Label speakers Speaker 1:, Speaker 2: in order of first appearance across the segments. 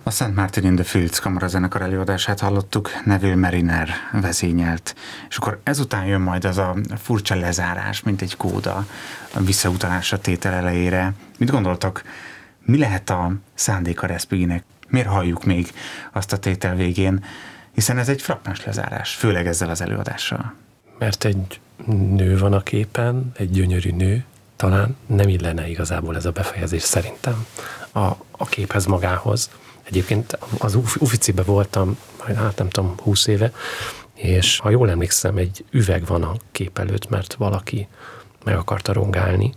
Speaker 1: A St. Martin in the Fields kamarazenekar előadását hallottuk, Neville Mariner vezényelt. És akkor ezután jön majd az a furcsa lezárás, mint egy kóda, a visszautalás a tétel elejére. Mit gondoltak, mi lehet a szándéka Respighinek? Miért halljuk még azt a tétel végén? Hiszen ez egy frappáns lezárás, főleg ezzel az előadással.
Speaker 2: Mert egy nő van a képen, egy gyönyörű nő, talán nem illene igazából ez a befejezés szerintem a képhez magához. Egyébként az Uffizibe voltam, hát nem tudom, 20 éve, és ha jól emlékszem, egy üveg van a kép előtt, mert valaki meg akarta rongálni.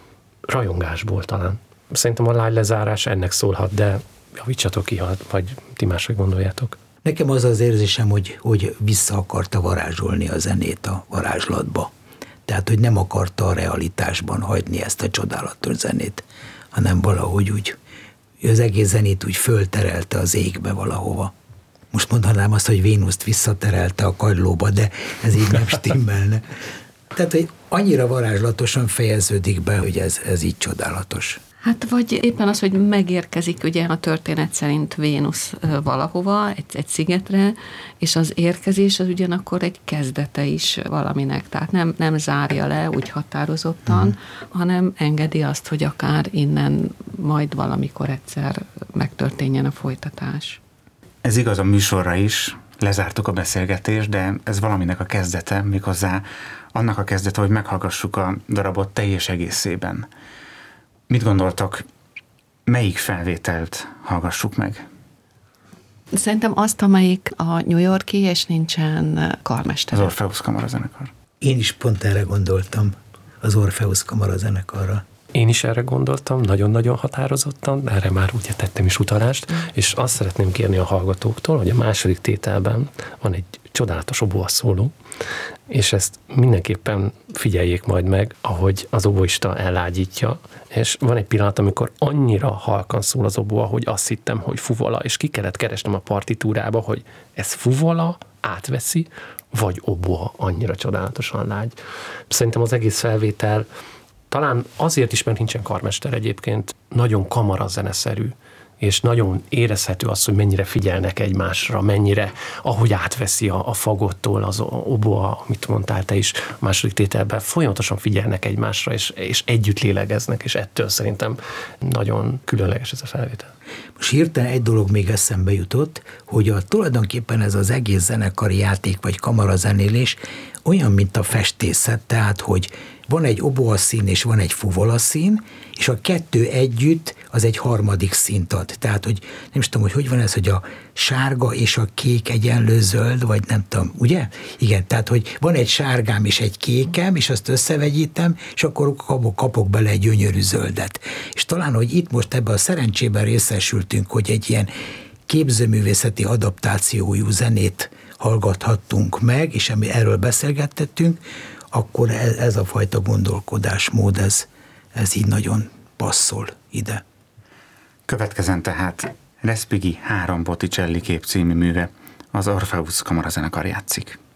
Speaker 2: Rajongásból talán. Szerintem a lágy lezárás ennek szólhat, de javítsatok ki, vagy ti máshogy gondoljátok.
Speaker 3: Nekem az az érzésem, hogy vissza akarta varázsolni a zenét a varázslatba. Tehát, hogy nem akarta a realitásban hagyni ezt a csodálatos zenét, hanem valahogy úgy, az egész zenét úgy fölterelte az égbe valahova. Most mondanám azt, hogy Vénuszt visszaterelte a kagylóba, de ez így nem stimmelne. Tehát, hogy annyira varázslatosan fejeződik be, hogy ez így csodálatos.
Speaker 4: Hát vagy éppen az, hogy megérkezik ugye a történet szerint Vénusz valahova, egy szigetre, és az érkezés az ugyanakkor egy kezdete is valaminek, tehát nem zárja le úgy határozottan, hanem engedi azt, hogy akár innen majd valamikor egyszer megtörténjen a folytatás.
Speaker 1: Ez igaz a műsorra is, lezártuk a beszélgetést, de ez valaminek a kezdete, méghozzá annak a kezdete, hogy meghallgassuk a darabot teljes egészében. Mit gondoltok, melyik felvételt hallgassuk meg?
Speaker 4: Szerintem azt, amelyik a New York-i, és nincsen karmester.
Speaker 1: Az Orpheus kamarazenekar.
Speaker 3: Én is pont erre gondoltam, az Orpheus kamarazenekarra.
Speaker 2: Én is erre gondoltam, nagyon-nagyon határozottan, erre már ugye tettem is utalást, és azt szeretném kérni a hallgatóktól, hogy a második tételben van egy csodálatos oboa-szóló, és ezt mindenképpen figyeljék majd meg, ahogy az oboista ellágyítja, és van egy pillanat, amikor annyira halkan szól az oboa, hogy azt hittem, hogy fuvola, és ki kellett keresnem a partitúrába, hogy ez fuvola, átveszi, vagy oboa, annyira csodálatosan lágy. Szerintem az egész felvétel talán azért is, mert nincsen karmester egyébként, nagyon kamarazeneszerű, és nagyon érezhető az, hogy mennyire figyelnek egymásra, mennyire, ahogy átveszi a fagottól az oboa, amit mondtál te is a második tételben, folyamatosan figyelnek egymásra, és együtt lélegeznek, és ettől szerintem nagyon különleges ez a felvétel.
Speaker 3: Most hirtelen egy dolog még eszembe jutott, hogy tulajdonképpen ez az egész zenekari játék, vagy kamarazenélés olyan, mint a festészet, tehát, hogy van egy oboa-szín és van egy fuvola-szín, és a kettő együtt az egy harmadik színt ad. Tehát, hogy nem is tudom, hogy van ez, hogy a sárga és a kék egyenlő zöld, vagy nem tudom, ugye? Igen, tehát, hogy van egy sárgám és egy kékem, és azt összevegyítem, és akkor kapok bele egy gyönyörű zöldet. És talán, hogy itt most ebben a szerencsében részesültünk, hogy egy ilyen képzőművészeti adaptációjú zenét hallgathattunk meg, és erről beszélgettettünk, akkor ez a fajta gondolkodásmód, ez így nagyon passzol ide.
Speaker 1: Következzen tehát Respighi 3 Botticelli kép című műve, az Orpheus kamarazenekar játszik.